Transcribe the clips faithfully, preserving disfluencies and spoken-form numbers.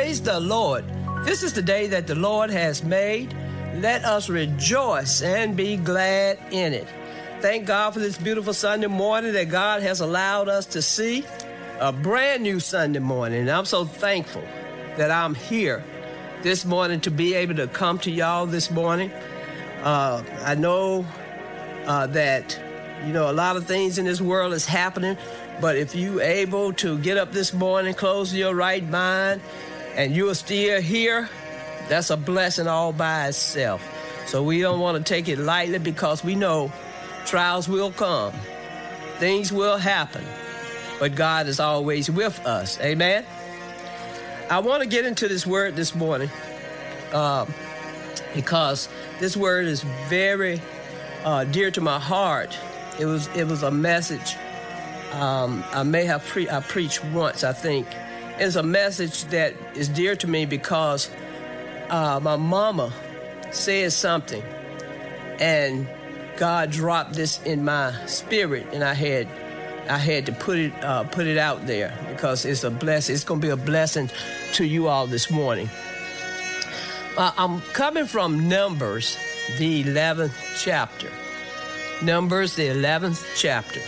Praise the Lord. This is the day that the Lord has made. Let us rejoice and be glad in it. Thank God for this beautiful Sunday morning that God has allowed us to see. A brand new Sunday morning. And I'm so thankful that I'm here this morning to be able to come to y'all this morning. Uh, I know uh, that, you know, a lot of things in this world is happening. But if you able to get up this morning, close your right mind, and you are still here, that's a blessing all by itself. So we don't want to take it lightly because we know trials will come. Things will happen. But God is always with us. Amen? I want to get into this word this morning uh, because this word is very uh, dear to my heart. It was, it was a message Um, I may have pre- I preached once, I think. It's a message that is dear to me because uh, my mama said something, and God dropped this in my spirit, and I had I had to put it uh, put it out there because it's a blessing. It's going to be a blessing to you all this morning. Uh, I'm coming from Numbers, the eleventh chapter. Numbers, the eleventh chapter.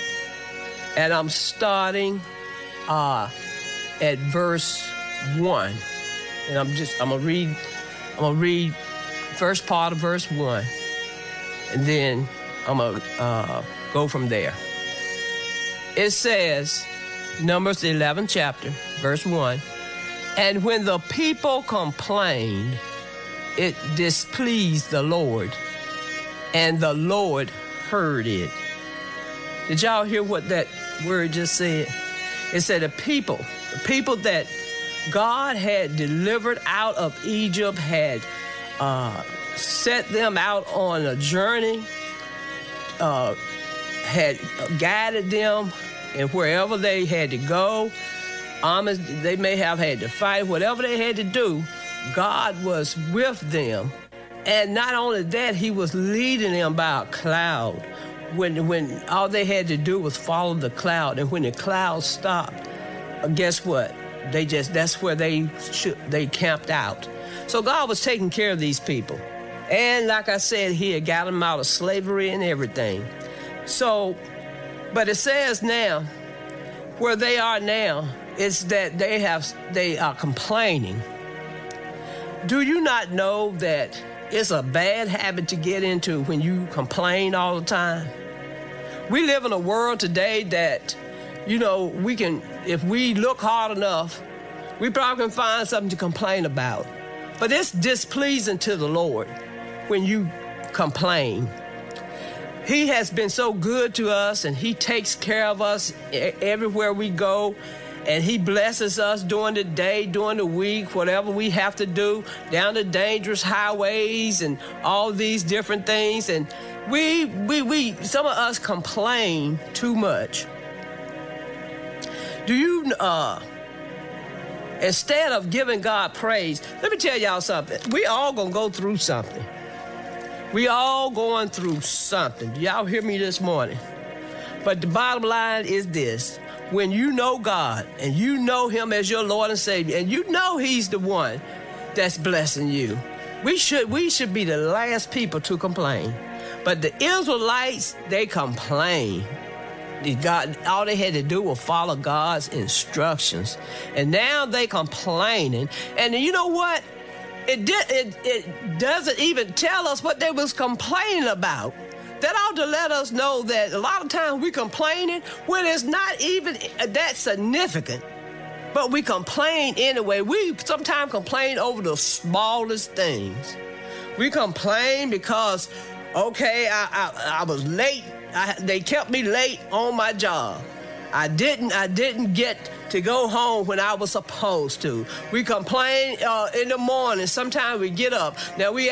And I'm starting uh, at verse one, and I'm just I'm gonna read I'm gonna read first part of verse one, and then I'm gonna uh, go from there. It says, Numbers the eleventh chapter, verse one, and when the people complained, it displeased the Lord, and the Lord heard it. Did y'all hear what that word just said? It said the people, the people that God had delivered out of Egypt, had uh, set them out on a journey, uh, had guided them, and wherever they had to go, armies, they may have had to fight, whatever they had to do, God was with them. And not only that, he was leading them by a cloud. When when all they had to do was follow the cloud, and when the cloud stopped, guess what? They just that's where they should, they camped out. So God was taking care of these people, and like I said, He had got them out of slavery and everything. So, but it says now, where they are now, is that they have they are complaining. Do you not know that it's a bad habit to get into when you complain all the time? We live in a world today that, you know, we can, if we look hard enough, we probably can find something to complain about. But it's displeasing to the Lord when you complain. He has been so good to us, and He takes care of us everywhere we go. And He blesses us during the day, during the week, whatever we have to do, down the dangerous highways and all these different things. And we, we, we, some of us complain too much. Do you, uh, instead of giving God praise, let me tell y'all something. We all gonna go through something. We all going through something. Y'all hear me this morning? But the bottom line is this. When you know God and you know Him as your Lord and Savior, and you know He's the one that's blessing you, we should we should be the last people to complain. But the Israelites, they complain. God, all they had to do was follow God's instructions, and now they complaining. And you know what? It did. It, it doesn't even tell us what they was complaining about. That ought to let us know that a lot of times we complaining when it's not even that significant. But we complain anyway. We sometimes complain over the smallest things. We complain because, okay, I I, I was late. I, they kept me late on my job. I didn't I didn't get to go home when I was supposed to. We complain uh, in the morning. Sometimes we get up. Now we